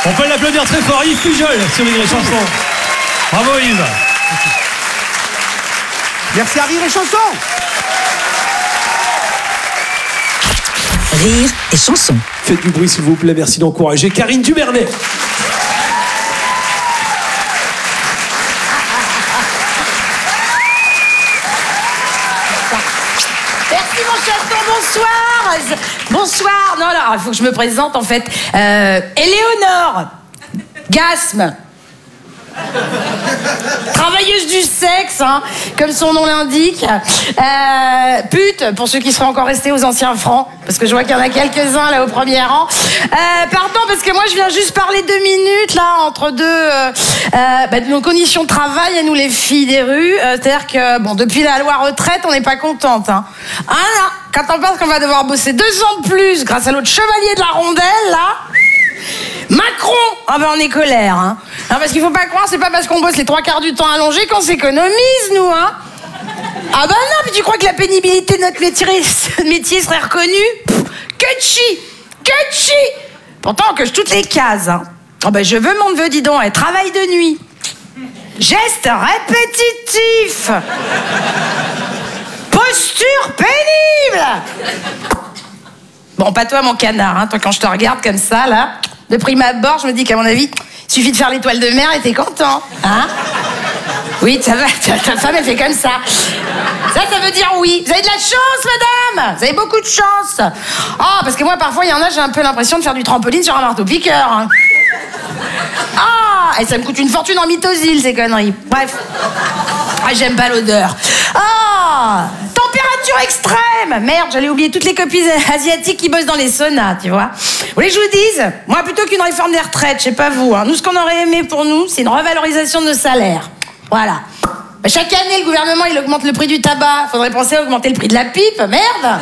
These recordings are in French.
On peut l'applaudir très fort, Yves Pujol sur Rire et Chanson. Bravo Yves. Merci à Rire et Chanson. Rire et Chanson. Faites du bruit s'il vous plaît, merci d'encourager Karine Dubernet. Merci mon chaton, bonsoir. Bonsoir. Non, là, il faut que je me présente en fait. Éléonore Gasme. Travailleuse du sexe, hein, comme son nom l'indique. Pute, pour ceux qui seraient encore restés aux anciens francs, parce que je vois qu'il y en a quelques-uns là au premier rang. Pardon, parce que moi je viens juste parler 2 minutes là entre de nos conditions de travail à nous les filles des rues. C'est-à-dire que bon, depuis la loi retraite, on n'est pas contente. Hein. Ah là, quand on pense qu'on va devoir bosser 2 ans de plus grâce à l'autre chevalier de la rondelle là. Macron, ah ben on est colère, hein. Non, parce qu'il faut pas croire, c'est pas parce qu'on bosse les 3/4 du temps allongé qu'on s'économise, nous, hein. Ah ben non, puis tu crois que la pénibilité de notre métier serait reconnue? Kutchi. Pourtant, on coche toutes les cases, hein. Oh ben je veux mon neveu, dis donc, travail de nuit. Geste répétitif. Posture pénible. Bon, pas toi, mon canard, hein. Toi, quand je te regarde comme ça, là, de prime abord, je me dis qu'à mon avis, il suffit de faire l'étoile de mer et t'es content, hein. Oui, ça va, ta femme, elle fait comme ça. Ça veut dire oui. Vous avez de la chance, madame. Vous avez beaucoup de chance. Oh, parce que moi, parfois, il y en a, j'ai un peu l'impression de faire du trampoline sur un marteau-piqueur, hein. Ah, et ça me coûte une fortune en mitosil, ces conneries. Bref. Ah, j'aime pas l'odeur. Ah, température extrême. Merde, j'allais oublier toutes les copines asiatiques qui bossent dans les saunas, tu vois. Vous voulez que je vous dise? Moi, plutôt qu'une réforme des retraites, je sais pas vous, hein. Nous, ce qu'on aurait aimé pour nous, c'est une revalorisation de nos salaires. Voilà. Chaque année, le gouvernement, il augmente le prix du tabac. Faudrait penser à augmenter le prix de la pipe. Merde.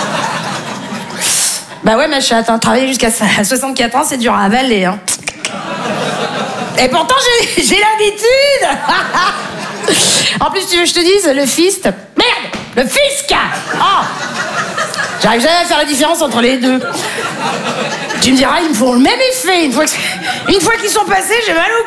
Bah ouais, ma chatte, hein, travailler jusqu'à 64 ans, c'est dur à avaler, hein. Et pourtant, j'ai l'habitude. En plus, tu veux que je te dise, le fist... Merde, le fisc. Oh, j'arrive jamais à faire la différence entre les deux. Tu me diras, ils me font le même effet. Une fois qu'ils sont passés, j'ai mal au